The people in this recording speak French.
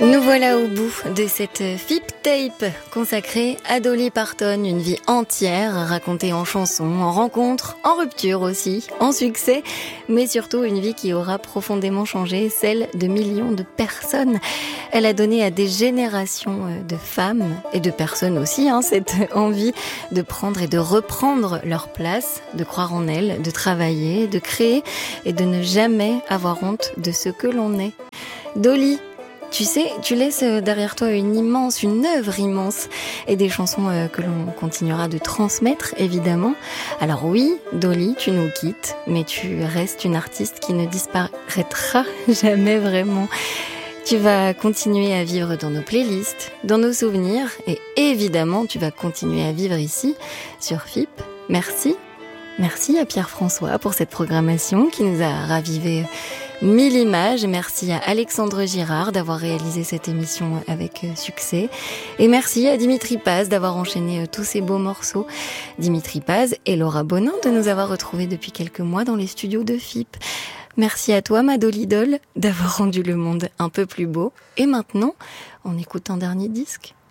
Nous voilà au bout de cette FIP Tape consacrée à Dolly Parton, une vie entière racontée en chansons, en rencontres, en rupture aussi, en succès, mais surtout une vie qui aura profondément changé celle de millions de personnes. Elle a donné à des générations de femmes et de personnes aussi cette envie de prendre et de reprendre leur place, de croire en elles, de travailler, de créer et de ne jamais avoir honte de ce que l'on est. Dolly, tu sais, tu laisses derrière toi une œuvre immense et des chansons que l'on continuera de transmettre, évidemment. Alors oui, Dolly, tu nous quittes, mais tu restes une artiste qui ne disparaîtra jamais vraiment. Tu vas continuer à vivre dans nos playlists, dans nos souvenirs et évidemment, tu vas continuer à vivre ici, sur FIP. Merci. Merci à Pierre-François pour cette programmation qui nous a ravivé 1000 images. Merci à Alexandre Girard d'avoir réalisé cette émission avec succès. Et merci à Dimitri Paz d'avoir enchaîné tous ces beaux morceaux. Dimitri Paz et Laura Bonin de nous avoir retrouvés depuis quelques mois dans les studios de FIP. Merci à toi, ma Dolly Doll, d'avoir rendu le monde un peu plus beau. Et maintenant, on écoute un dernier disque.